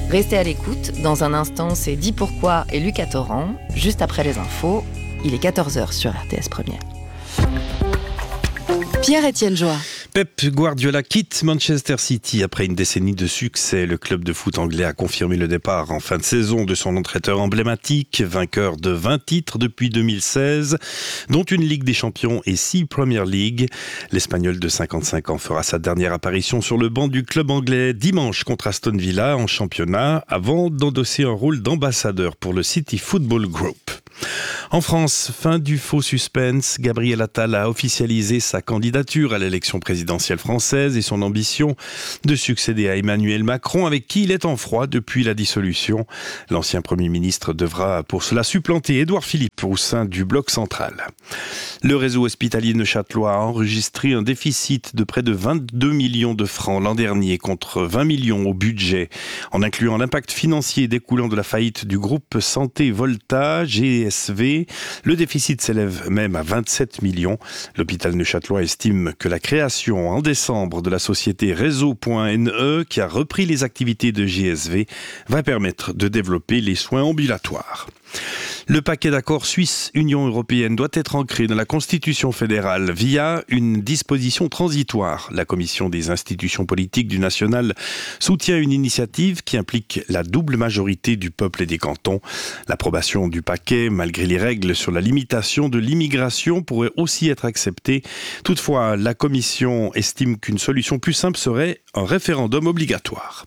Restez à l'écoute, dans un instant c'est Dis pourquoi et Lucas Torrent. Juste après les infos, il est 14h sur RTS Première. Pierre-Étienne Joie. Pep Guardiola quitte Manchester City après une décennie de succès. Le club de foot anglais a confirmé le départ en fin de saison de son entraîneur emblématique, vainqueur de 20 titres depuis 2016, dont une Ligue des Champions et 6 Premier League. L'Espagnol de 55 ans fera sa dernière apparition sur le banc du club anglais dimanche contre Aston Villa en championnat, avant d'endosser un rôle d'ambassadeur pour le City Football Group. En France, fin du faux suspense, Gabriel Attal a officialisé sa candidature à l'élection présidentielle française et son ambition de succéder à Emmanuel Macron, avec qui il est en froid depuis la dissolution. L'ancien Premier ministre devra pour cela supplanter Édouard Philippe au sein du bloc central. Le réseau hospitalier neuchâtelois a enregistré un déficit de près de 22 millions de francs l'an dernier contre 20 millions au budget, en incluant l'impact financier découlant de la faillite du groupe Santé Volta, GSV. Le déficit s'élève même à 27 millions. L'hôpital neuchâtelois estime que la création en décembre de la société Réseau.NE, qui a repris les activités de GSV, va permettre de développer les soins ambulatoires. Le paquet d'accords Suisse-Union européenne doit être ancré dans la Constitution fédérale via une disposition transitoire. La Commission des institutions politiques du national soutient une initiative qui implique la double majorité du peuple et des cantons. L'approbation du paquet, malgré les règles sur la limitation de l'immigration, pourrait aussi être acceptée. Toutefois, la Commission estime qu'une solution plus simple serait un référendum obligatoire.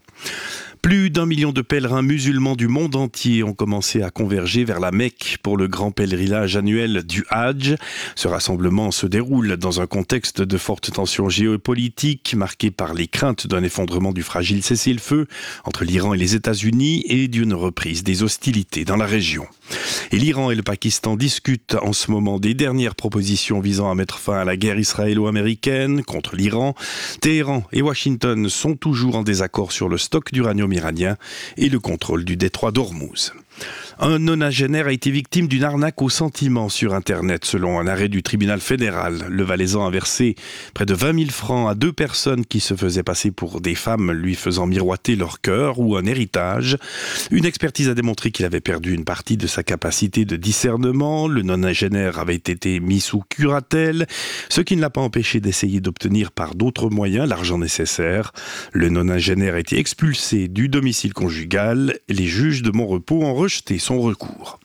Plus d'1 million de pèlerins musulmans du monde entier ont commencé à converger vers la Mecque pour le grand pèlerinage annuel du Hadj. Ce rassemblement se déroule dans un contexte de fortes tensions géopolitiques marqué par les craintes d'un effondrement du fragile cessez-le-feu entre l'Iran et les États-Unis et d'une reprise des hostilités dans la région. Et l'Iran et le Pakistan discutent en ce moment des dernières propositions visant à mettre fin à la guerre israélo-américaine contre l'Iran. Téhéran et Washington sont toujours en désaccord sur le stock d'uranium iranien et le contrôle du détroit d'Ormuz. Un nonagénaire a été victime d'une arnaque au sentiment sur Internet, selon un arrêt du tribunal fédéral. Le Valaisan a versé près de 20 000 francs à 2 personnes qui se faisaient passer pour des femmes, lui faisant miroiter leur cœur ou un héritage. Une expertise a démontré qu'il avait perdu une partie de sa capacité de discernement. Le nonagénaire avait été mis sous curatelle, ce qui ne l'a pas empêché d'essayer d'obtenir par d'autres moyens l'argent nécessaire. Le nonagénaire a été expulsé du domicile conjugal. Les juges de Montrepos ont rejeté son recours.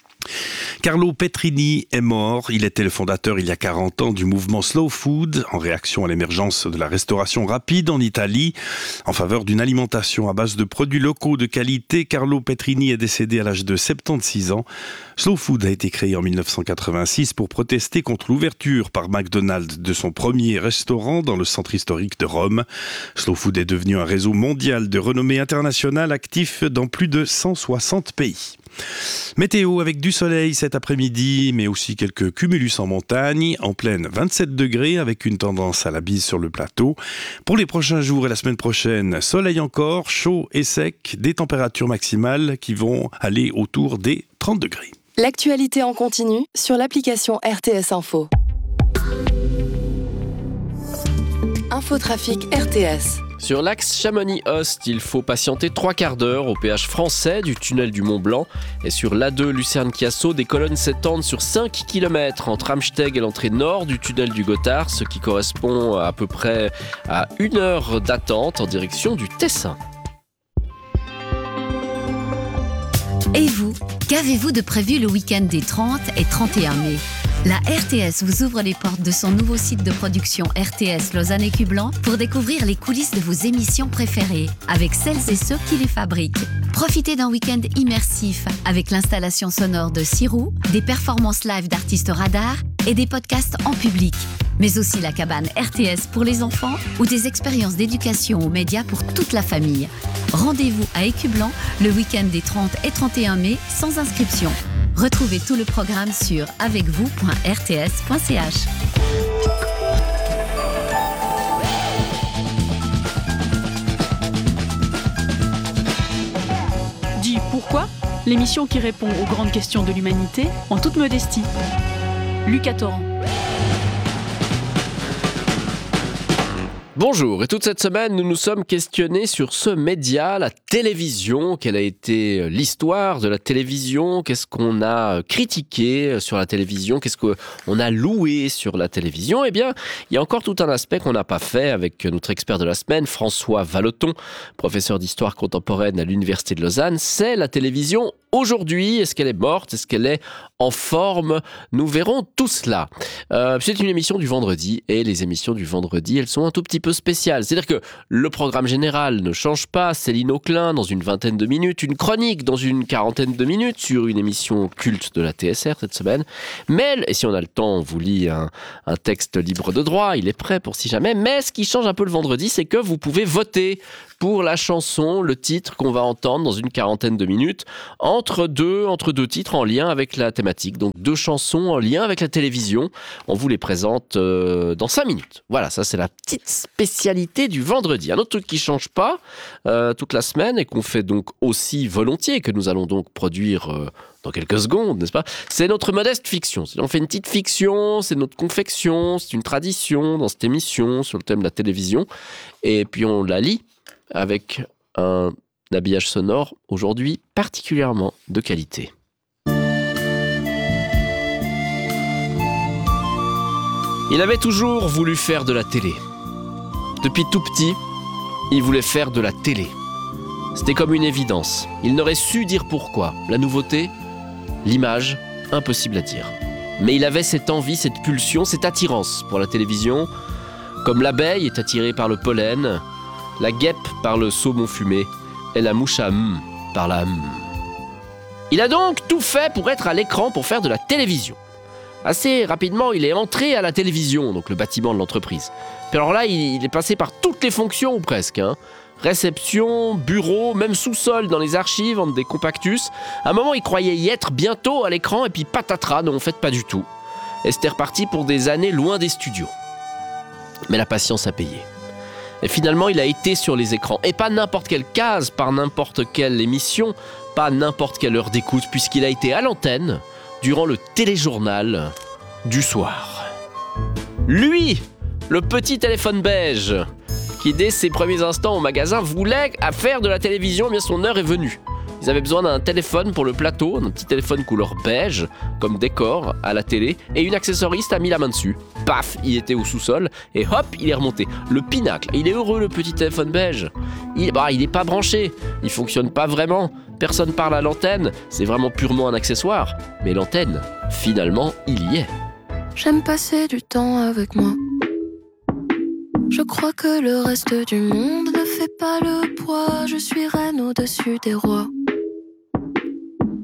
Carlo Petrini est mort. Il était le fondateur il y a 40 ans du mouvement Slow Food, en réaction à l'émergence de la restauration rapide en Italie. En faveur d'une alimentation à base de produits locaux de qualité, Carlo Petrini est décédé à l'âge de 76 ans. Slow Food a été créé en 1986 pour protester contre l'ouverture par McDonald's de son premier restaurant dans le centre historique de Rome. Slow Food est devenu un réseau mondial de renommée internationale actif dans plus de 160 pays. Météo avec du soleil cet après-midi, mais aussi quelques cumulus en montagne, en pleine 27 degrés avec une tendance à la bise sur le plateau. Pour les prochains jours et la semaine prochaine, soleil encore, chaud et sec, des températures maximales qui vont aller autour des 30 degrés. L'actualité en continu sur l'application RTS Info. Infotrafic RTS. Sur l'axe Chamonix-Ost, il faut patienter 3 quarts d'heure au péage français du tunnel du Mont-Blanc. Et sur l'A2 Lucerne-Chiasso, des colonnes s'étendent sur 5 km entre Amsteg et l'entrée nord du tunnel du Gothard, ce qui correspond à peu près à 1 heure d'attente en direction du Tessin. Et vous, qu'avez-vous de prévu le week-end des 30 et 31 mai ? La RTS vous ouvre les portes de son nouveau site de production RTS Lausanne Écublens pour découvrir les coulisses de vos émissions préférées avec celles et ceux qui les fabriquent. Profitez d'un week-end immersif avec l'installation sonore de Sirou, des performances live d'artistes radars et des podcasts en public. Mais aussi la cabane RTS pour les enfants ou des expériences d'éducation aux médias pour toute la famille. Rendez-vous à Écublens le week-end des 30 et 31 mai sans inscription. Retrouvez tout le programme sur avecvous.rts.ch. Dis pourquoi ? L'émission qui répond aux grandes questions de l'humanité en toute modestie. Lucas Torrent. Bonjour, et toute cette semaine, nous nous sommes questionnés sur ce média, la télévision. Quelle a été l'histoire de la télévision? Qu'est-ce qu'on a critiqué sur la télévision? Qu'est-ce qu'on a loué sur la télévision? Eh bien, il y a encore tout un aspect qu'on n'a pas fait avec notre expert de la semaine, François Vallotton, professeur d'histoire contemporaine à l'Université de Lausanne. C'est la télévision aujourd'hui. Est-ce qu'elle est morte? Est-ce qu'elle est en forme? Nous verrons tout cela. C'est une émission du vendredi, et les émissions du vendredi, elles sont un tout petit peu spéciales. C'est-à-dire que le programme général ne change pas. Céline Auclin dans une vingtaine de minutes, une chronique dans une quarantaine de minutes sur une émission culte de la TSR cette semaine. Mais, et si on a le temps, on vous lit un texte libre de droit, il est prêt pour si jamais. Mais ce qui change un peu le vendredi, c'est que vous pouvez voter pour la chanson, le titre qu'on va entendre dans une quarantaine de minutes, entre deux titres en lien avec la thématique. Donc 2 chansons en lien avec la télévision. On vous les présente dans 5 minutes. Voilà, ça c'est la petite spécialité du vendredi. Un autre truc qui ne change pas toute la semaine et qu'on fait donc aussi volontiers, que nous allons donc produire dans quelques secondes, n'est-ce pas? C'est notre modeste fiction. On fait une petite fiction, c'est notre confection, c'est une tradition dans cette émission sur le thème de la télévision. Et puis on la lit avec un habillage sonore aujourd'hui particulièrement de qualité. Il avait toujours voulu faire de la télé. Depuis tout petit, il voulait faire de la télé. C'était comme une évidence. Il n'aurait su dire pourquoi. La nouveauté, l'image, impossible à dire. Mais il avait cette envie, cette pulsion, cette attirance pour la télévision. Comme l'abeille est attirée par le pollen, la guêpe par le saumon fumé et la mouche à par la Il a donc tout fait pour être à l'écran, pour faire de la télévision. Assez rapidement, il est entré à la télévision, donc le bâtiment de l'entreprise. Puis alors là, il est passé par toutes les fonctions, ou presque. Réception, bureau, même sous-sol dans les archives, entre des compactus. À un moment, il croyait y être bientôt à l'écran, et puis patatras, non, en fait, pas du tout. Et c'était reparti pour des années loin des studios. Mais la patience a payé. Et finalement, il a été sur les écrans. Et pas n'importe quelle case, par n'importe quelle émission, pas n'importe quelle heure d'écoute, puisqu'il a été à l'antenne durant le téléjournal du soir. Lui, le petit téléphone beige, qui dès ses premiers instants au magasin voulait faire de la télévision, bien son heure est venue. Ils avaient besoin d'un téléphone pour le plateau, d'un petit téléphone couleur beige, comme décor à la télé, et une accessoriste a mis la main dessus. Paf, il était au sous-sol, et hop, il est remonté. Le pinacle. Il est heureux, le petit téléphone beige. Il n'est pas branché, il fonctionne pas vraiment. Personne parle à l'antenne, c'est vraiment purement un accessoire. Mais l'antenne, finalement, il y est. J'aime passer du temps avec moi. Je crois que le reste du monde ne fait pas le poids. Je suis reine au-dessus des rois.